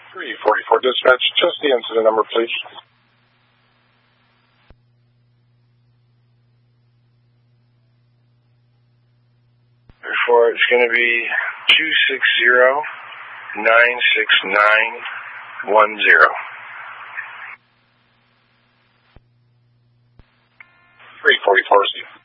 344 dispatch, just the incident number, please. 34, it's going to be 260-96910. 344,